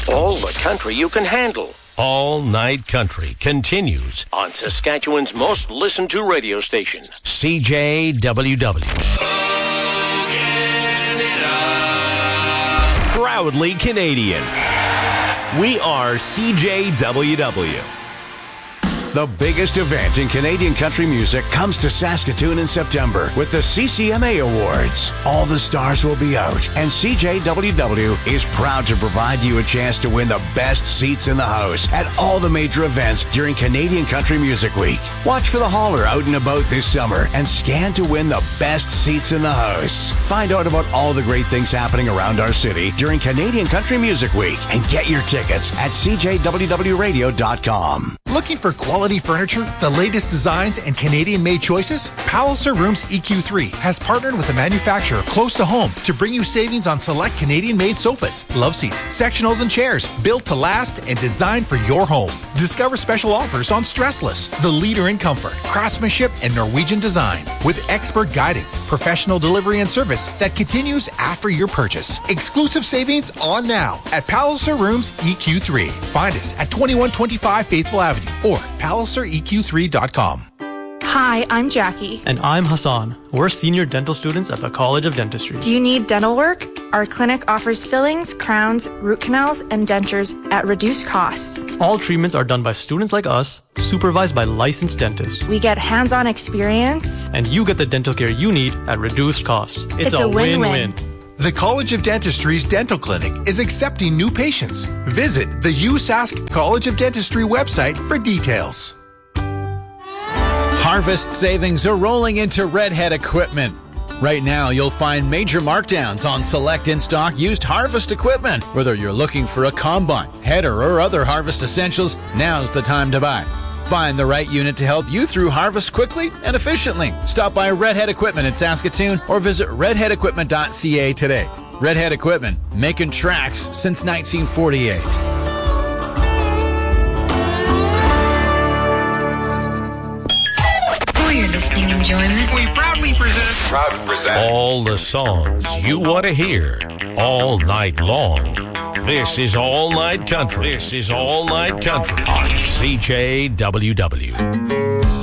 All the country you can handle. All Night Country continues on Saskatchewan's most listened to radio station, CJWW. Proudly Canadian. We are CJWW. The biggest event in Canadian country music comes to Saskatoon in September with the CCMA Awards. All the stars will be out, and CJWW is proud to provide you a chance to win the best seats in the house at all the major events during Canadian Country Music Week. Watch for the hauler out and about this summer and scan to win the best seats in the house. Find out about all the great things happening around our city during Canadian Country Music Week and get your tickets at CJWWRadio.com. Looking for quality furniture, the latest designs, and Canadian-made choices? Palliser Rooms EQ3 has partnered with a manufacturer close to home to bring you savings on select Canadian-made sofas, love seats, sectionals, and chairs built to last and designed for your home. Discover special offers on Stressless, the leader in comfort, craftsmanship, and Norwegian design, with expert guidance, professional delivery, and service that continues after your purchase. Exclusive savings on now at Palliser Rooms EQ3. Find us at 2125 Faithful Avenue or PalliserEQ3.com. Hi, I'm Jackie. And I'm Hassan. We're senior dental students at the College of Dentistry. Do you need dental work? Our clinic offers fillings, crowns, root canals, and dentures at reduced costs. All treatments are done by students like us, supervised by licensed dentists. We get hands-on experience. And you get the dental care you need at reduced costs. It's a win-win. The College of Dentistry's dental clinic is accepting new patients. Visit the USask College of Dentistry website for details. Harvest savings are rolling into Redhead Equipment. Right now, you'll find major markdowns on select in-stock used harvest equipment. Whether you're looking for a combine, header, or other harvest essentials, now's the time to buy. Find the right unit to help you through harvest quickly and efficiently. Stop by Redhead Equipment in Saskatoon or visit redheadequipment.ca today. Redhead Equipment, making tracks since 1948. For your listening enjoyment, We proudly present all the songs you want to hear all night long. This is All Night Country. This is All Night Country on CJWW.